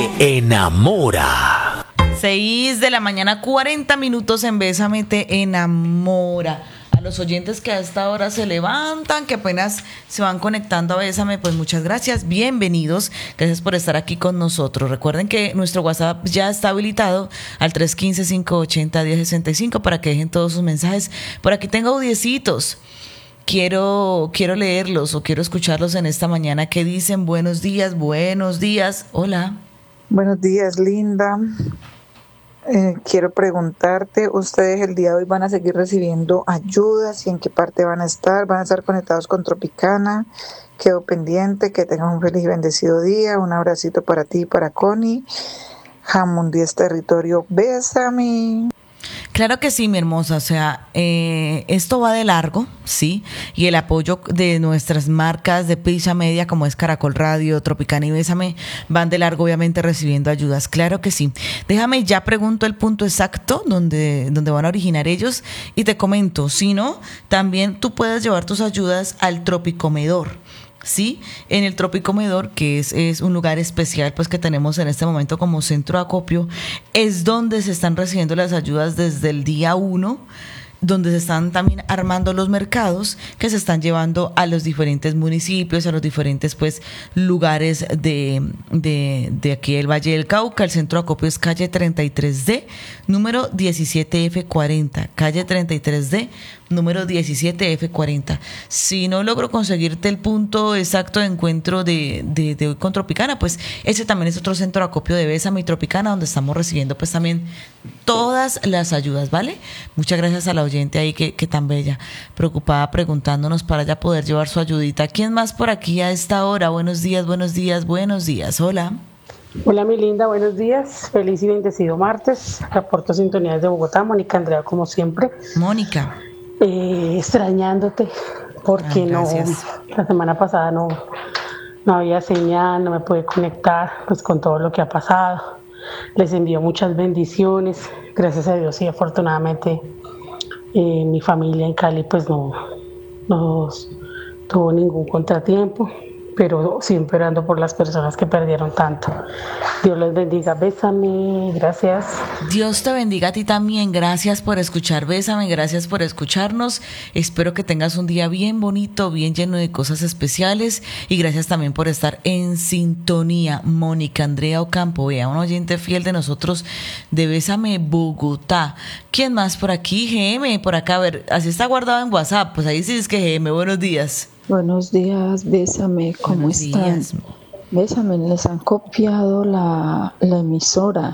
Enamora. 6:40 a.m. en Bésame te enamora. A los oyentes que a esta hora se levantan, que apenas se van conectando a Bésame, pues muchas gracias, bienvenidos, gracias por estar aquí con nosotros. Recuerden que nuestro WhatsApp ya está habilitado al 315-580-1065 para que dejen todos sus mensajes. Por aquí tengo audiecitos. Quiero leerlos o quiero escucharlos en esta mañana. ¿Qué dicen? Buenos días, hola. Buenos días, Linda. Quiero preguntarte, ¿ustedes el día de hoy van a seguir recibiendo ayudas y en qué parte van a estar? ¿Van a estar conectados con Tropicana? Quedo pendiente, que tengan un feliz y bendecido día. Un abracito para ti y para Connie. Jamón 10 Territorio, bésame. Claro que sí, mi hermosa, o sea, esto va de largo, ¿sí? Y el apoyo de nuestras marcas de Prisa Media, como es Caracol Radio, Tropicana y Bésame, van de largo, obviamente, recibiendo ayudas, claro que sí. Déjame, ya pregunto el punto exacto donde van a originar ellos y te comento, si no, también tú puedes llevar tus ayudas al Tropicomedor. Sí, en el Tropicomedor, que es un lugar especial pues que tenemos en este momento como centro de acopio, es donde se están recibiendo las ayudas desde el día 1, donde se están también armando los mercados que se están llevando a los diferentes municipios, a los diferentes pues lugares de aquí del Valle del Cauca. El centro de acopio es calle 33D, número 17F40, calle 33D, número 17F40. Si no logro conseguirte el punto exacto de encuentro de hoy con Tropicana, pues ese también es otro centro de acopio de Bésame y Tropicana, donde estamos recibiendo pues también todas las ayudas, ¿vale? Muchas gracias a la oyente ahí que tan bella, preocupada, preguntándonos para ya poder llevar su ayudita. ¿Quién más por aquí a esta hora? Buenos días. Hola. Hola, mi linda, buenos días. Feliz y bendecido martes. Reporto sintonía desde Bogotá. Mónica Andrea, como siempre. Mónica. Extrañándote porque la semana pasada no había señal, no me pude conectar pues con todo lo que ha pasado. Les envío muchas bendiciones, gracias a Dios y afortunadamente mi familia en Cali pues no tuvo ningún contratiempo, pero siempre orando por las personas que perdieron tanto. Dios les bendiga, bésame, gracias. Dios te bendiga a ti también, gracias por escuchar Bésame, gracias por escucharnos, espero que tengas un día bien bonito, bien lleno de cosas especiales y gracias también por estar en sintonía. Mónica Andrea Ocampo, vea, un oyente fiel de nosotros de Bésame Bogotá. ¿Quién más por aquí? GM, por acá, a ver, así está guardado en WhatsApp, pues ahí sí es que GM, buenos días. Buenos días, Bésame, ¿cómo están? Bésame, les han copiado la emisora.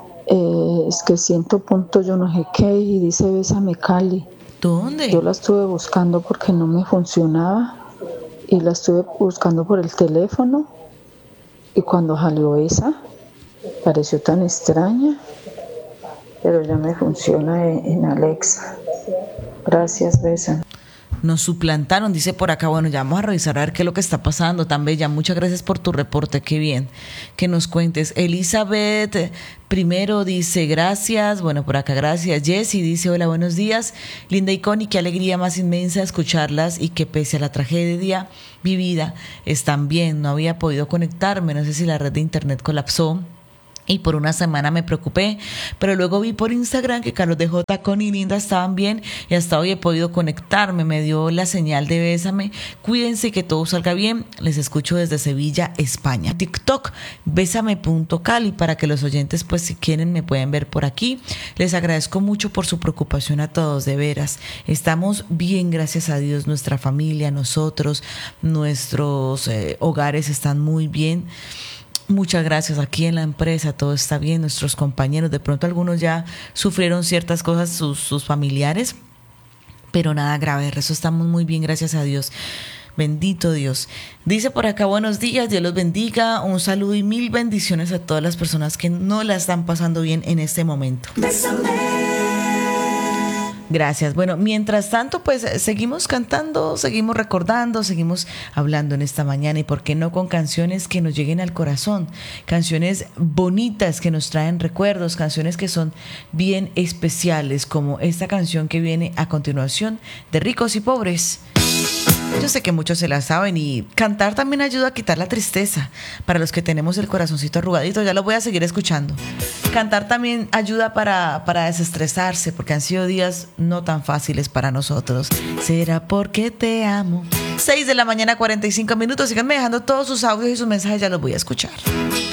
Es que siento punto yo no sé qué y dice Bésame Cali. ¿Dónde? Yo la estuve buscando porque no me funcionaba y la estuve buscando por el teléfono y cuando salió esa pareció tan extraña, pero ya me funciona en Alexa. Gracias, Bésame. Nos suplantaron, dice por acá. Bueno, ya vamos a revisar a ver qué es lo que está pasando. Tan bella, muchas gracias por tu reporte, qué bien que nos cuentes. Elizabeth primero dice gracias, bueno, por acá gracias. Jessy dice hola, buenos días. Linda y Connie, qué alegría más inmensa escucharlas y que pese a la tragedia vivida están bien. No había podido conectarme, no sé si la red de internet colapsó y por una semana me preocupé, pero luego vi por Instagram que Carlos DJ, Connie y Linda estaban bien y hasta hoy he podido conectarme, me dio la señal de Bésame. Cuídense y que todo salga bien, les escucho desde Sevilla, España. TikTok, bésame.cali, para que los oyentes pues si quieren me pueden ver por aquí. Les agradezco mucho por su preocupación a todos, de veras. Estamos bien, gracias a Dios, nuestra familia, nosotros, nuestros hogares están muy bien. Muchas gracias. Aquí en la empresa todo está bien, nuestros compañeros, de pronto algunos ya sufrieron ciertas cosas, sus familiares, pero nada grave, de resto estamos muy bien, gracias a Dios. Bendito Dios. Dice por acá, buenos días, Dios los bendiga, un saludo y mil bendiciones a todas las personas que no la están pasando bien en este momento. Gracias. Bueno, mientras tanto, pues seguimos cantando, seguimos recordando, seguimos hablando en esta mañana y por qué no con canciones que nos lleguen al corazón, canciones bonitas que nos traen recuerdos, canciones que son bien especiales, como esta canción que viene a continuación de Ricos y Pobres. Yo sé que muchos se la saben y cantar también ayuda a quitar la tristeza. Para los que tenemos el corazoncito arrugadito, ya lo voy a seguir escuchando. Cantar también ayuda para desestresarse, porque han sido días no tan fáciles para nosotros. ¿Será porque te amo? 6 de la mañana, 45 minutos. Síganme dejando todos sus audios y sus mensajes, ya los voy a escuchar.